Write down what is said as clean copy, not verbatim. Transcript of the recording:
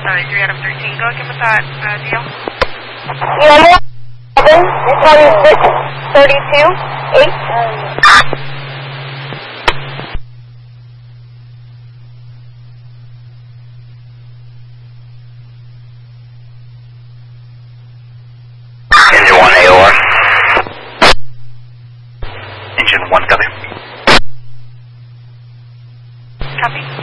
Sorry, 3 out of 13. Go give us that deal. Yeah, 7, 26, 32, 8. Engine 1 AOR. Engine 1 W. Copy.